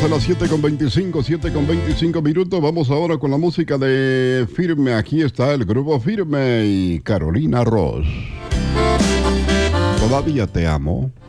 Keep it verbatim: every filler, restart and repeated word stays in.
a las siete con veinticinco, siete con veinticinco minutos. Vamos ahora con la música de Firme. Aquí está el grupo Firme y Carolina Ross. Todavía te amo.